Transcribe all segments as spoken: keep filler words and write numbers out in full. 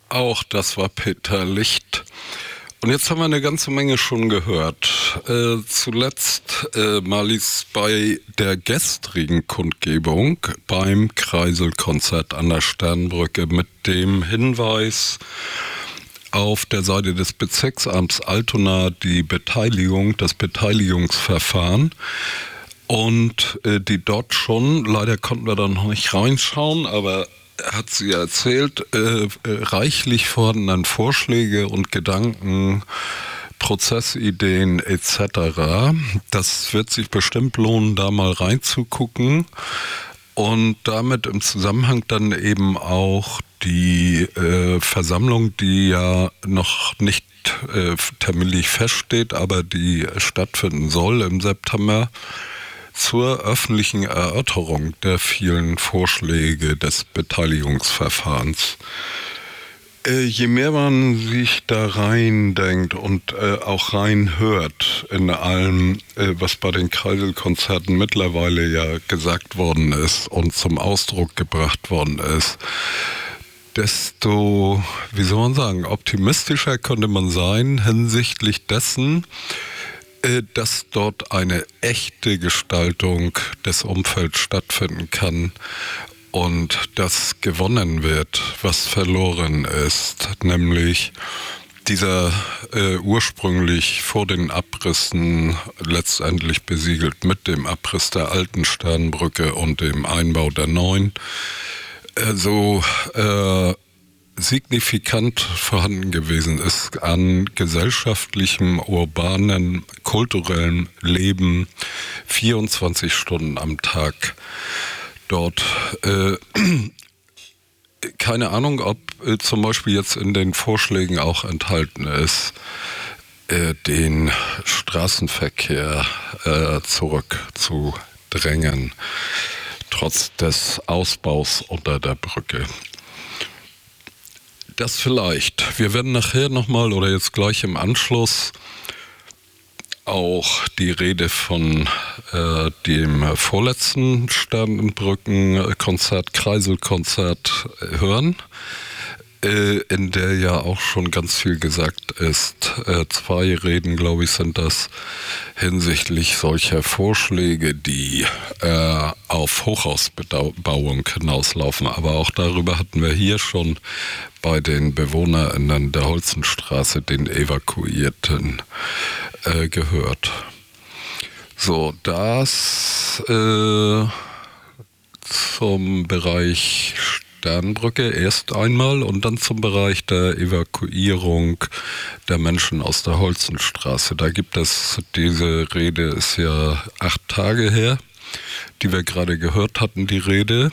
Auch das war Peter Licht. Und jetzt haben wir eine ganze Menge schon gehört. Äh, zuletzt äh, Marlies bei der gestrigen Kundgebung beim Kreiselkonzert an der Sternbrücke mit dem Hinweis auf der Seite des Bezirksamts Altona die Beteiligung, das Beteiligungsverfahren. Und äh, die dort schon, leider konnten wir da noch nicht reinschauen, aber hat sie erzählt, äh, reichlich vorhandenen Vorschläge und Gedanken, Prozessideen et cetera. Das wird sich bestimmt lohnen, da mal reinzugucken und damit im Zusammenhang dann eben auch die äh, Versammlung, die ja noch nicht äh, terminlich feststeht, aber die stattfinden soll im September, zur öffentlichen Erörterung der vielen Vorschläge des Beteiligungsverfahrens. Äh, je mehr man sich da reindenkt und äh, auch reinhört in allem, äh, was bei den Kreiselkonzerten mittlerweile ja gesagt worden ist und zum Ausdruck gebracht worden ist, desto, wie soll man sagen, optimistischer könnte man sein hinsichtlich dessen, dass dort eine echte Gestaltung des Umfelds stattfinden kann und das gewonnen wird, was verloren ist, nämlich dieser äh, ursprünglich vor den Abrissen letztendlich besiegelt mit dem Abriss der alten Sternbrücke und dem Einbau der neuen, äh, so äh, signifikant vorhanden gewesen ist an gesellschaftlichem, urbanen, kulturellem Leben vierundzwanzig Stunden am Tag dort. Äh, keine Ahnung, ob äh, zum Beispiel jetzt in den Vorschlägen auch enthalten ist, äh, den Straßenverkehr äh, zurückzudrängen, trotz des Ausbaus unter der Brücke. Das vielleicht. Wir werden nachher nochmal oder jetzt gleich im Anschluss auch die Rede von äh, dem vorletzten Sternbrückenkonzert, Kreiselkonzert hören, äh, in der ja auch schon ganz viel gesagt ist. Äh, zwei Reden, glaube ich, sind das hinsichtlich solcher Vorschläge, die äh, auf Hochhausbebauung hinauslaufen. Aber auch darüber hatten wir hier schon bei den BewohnerInnen der Holzenstraße, den Evakuierten, äh, gehört. So, das äh, zum Bereich Sternbrücke erst einmal und dann zum Bereich der Evakuierung der Menschen aus der Holzenstraße. Da gibt es, diese Rede ist ja acht Tage her, die wir gerade gehört hatten, die Rede.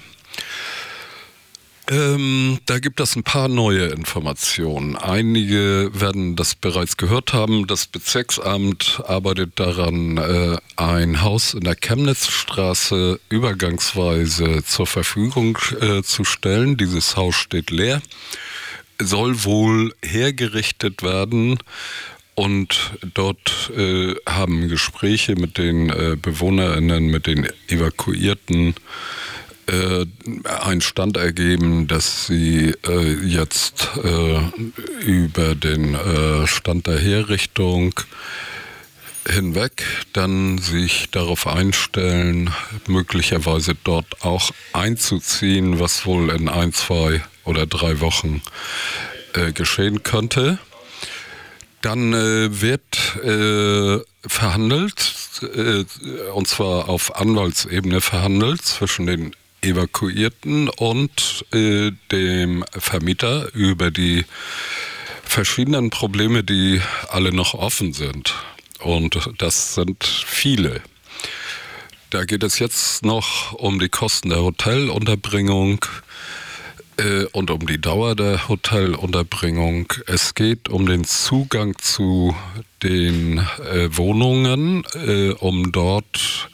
Ähm, da gibt es ein paar neue Informationen. Einige werden das bereits gehört haben. Das Bezirksamt arbeitet daran, äh, ein Haus in der Chemnitzstraße übergangsweise zur Verfügung äh, zu stellen. Dieses Haus steht leer, soll wohl hergerichtet werden. Und dort äh, haben Gespräche mit den äh, BewohnerInnen, mit den Evakuierten einen Stand ergeben, dass sie äh, jetzt äh, über den äh, Stand der Herrichtung hinweg dann sich darauf einstellen, möglicherweise dort auch einzuziehen, was wohl in ein, zwei oder drei Wochen äh, geschehen könnte. Dann äh, wird äh, verhandelt, äh, und zwar auf Anwaltsebene verhandelt zwischen den Evakuierten und äh, dem Vermieter über die verschiedenen Probleme, die alle noch offen sind. Und das sind viele. Da geht es jetzt noch um die Kosten der Hotelunterbringung äh, und um die Dauer der Hotelunterbringung. Es geht um den Zugang zu den äh, Wohnungen, äh, um dort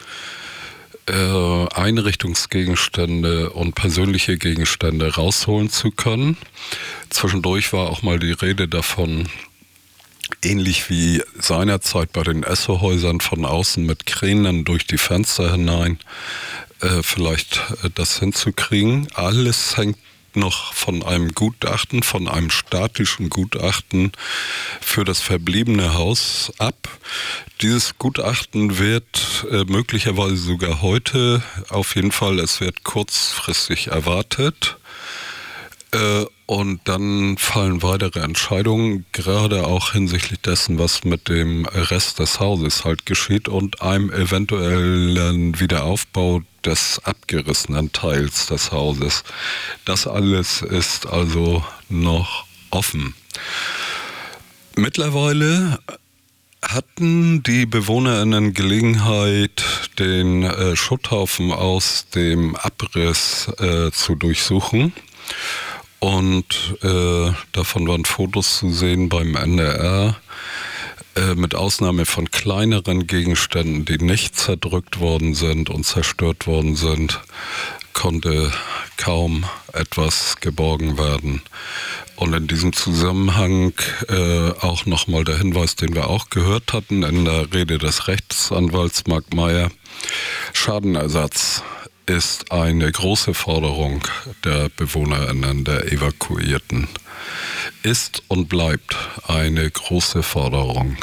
Einrichtungsgegenstände und persönliche Gegenstände rausholen zu können. Zwischendurch war auch mal die Rede davon, ähnlich wie seinerzeit bei den Esso-Häusern von außen mit Kränen durch die Fenster hinein, äh, vielleicht äh, das hinzukriegen. Alles hängt noch von einem Gutachten, von einem statischen Gutachten für das verbliebene Haus ab. Dieses Gutachten wird äh, möglicherweise sogar heute, auf jeden Fall, es wird kurzfristig erwartet. Äh, und dann fallen weitere Entscheidungen, gerade auch hinsichtlich dessen, was mit dem Rest des Hauses halt geschieht und einem eventuellen Wiederaufbau des abgerissenen Teils des Hauses. Das alles ist also noch offen. Mittlerweile hatten die BewohnerInnen Gelegenheit, den äh, Schutthaufen aus dem Abriss äh, zu durchsuchen. Und äh, davon waren Fotos zu sehen beim N D R, äh, mit Ausnahme von kleineren Gegenständen, die nicht zerdrückt worden sind und zerstört worden sind, konnte kaum etwas geborgen werden. Und in diesem Zusammenhang äh, auch nochmal der Hinweis, den wir auch gehört hatten in der Rede des Rechtsanwalts Mark Meyer: Schadenersatz ist eine große Forderung der BewohnerInnen, der Evakuierten. Ist und bleibt eine große Forderung.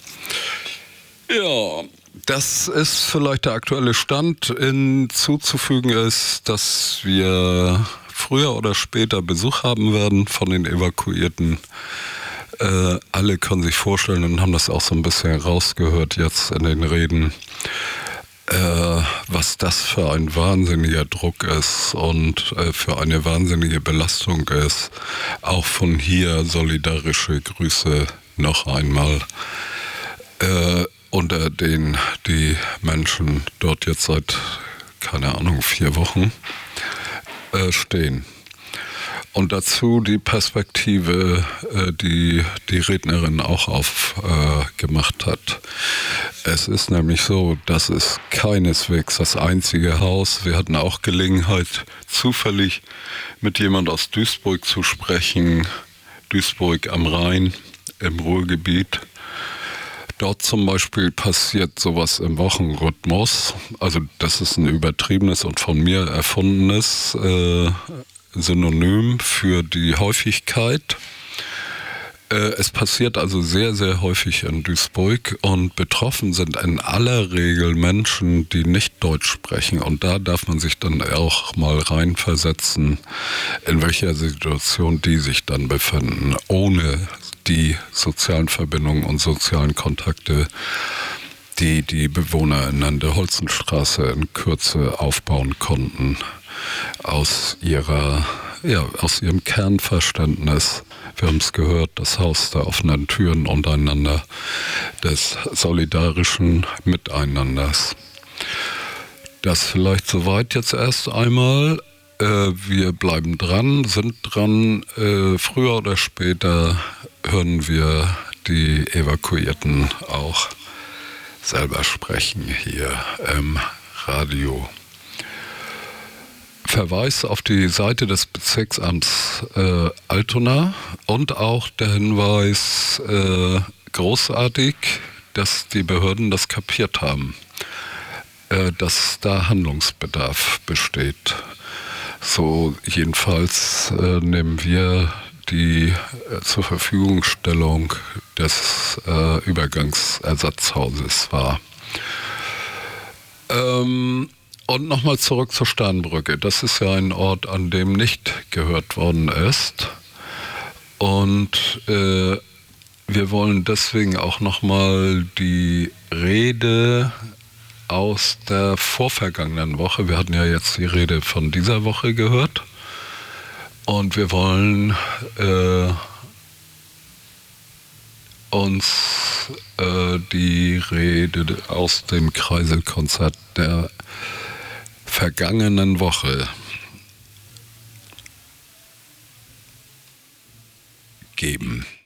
Ja, das ist vielleicht der aktuelle Stand. Hinzuzufügen ist, dass wir früher oder später Besuch haben werden von den Evakuierten. Äh, alle können sich vorstellen und haben das auch so ein bisschen rausgehört jetzt in den Reden, Äh, was das für ein wahnsinniger Druck ist und äh, für eine wahnsinnige Belastung ist. Auch von hier solidarische Grüße noch einmal äh, unter denen die Menschen dort jetzt seit, keine Ahnung, vier Wochen äh, stehen. Und dazu die Perspektive, äh, die die Rednerin auch aufgemacht äh, hat. Es ist nämlich so, das ist keineswegs das einzige Haus. Wir hatten auch Gelegenheit, zufällig mit jemand aus Duisburg zu sprechen. Duisburg am Rhein, im Ruhrgebiet. Dort zum Beispiel passiert sowas im Wochenrhythmus. Also das ist ein übertriebenes und von mir erfundenes äh, Synonym für die Häufigkeit. Es passiert also sehr, sehr häufig in Duisburg und betroffen sind in aller Regel Menschen, die nicht Deutsch sprechen. Und da darf man sich dann auch mal reinversetzen, in welcher Situation die sich dann befinden, ohne die sozialen Verbindungen und sozialen Kontakte, die die BewohnerInnen der Holzenstraße in Kürze aufbauen konnten, aus ihrer, ja, aus ihrem Kernverständnis. Wir haben es gehört, das Haus der offenen Türen untereinander, des solidarischen Miteinanders. Das vielleicht soweit jetzt erst einmal. Äh, wir bleiben dran, sind dran. Äh, früher oder später hören wir die Evakuierten auch selber sprechen hier im Radio. Verweis auf die Seite des Bezirksamts äh, Altona und auch der Hinweis, äh, großartig, dass die Behörden das kapiert haben, äh, dass da Handlungsbedarf besteht. So jedenfalls äh, nehmen wir die äh, zur Verfügungstellung des äh, Übergangsersatzhauses wahr. Ähm, Und nochmal zurück zur Sternbrücke. Das ist ja ein Ort, an dem nicht gehört worden ist. Und äh, wir wollen deswegen auch nochmal die Rede aus der vorvergangenen Woche, wir hatten ja jetzt die Rede von dieser Woche gehört, und wir wollen äh, uns äh, die Rede aus dem Kreiselkonzert der vergangenen Woche geben.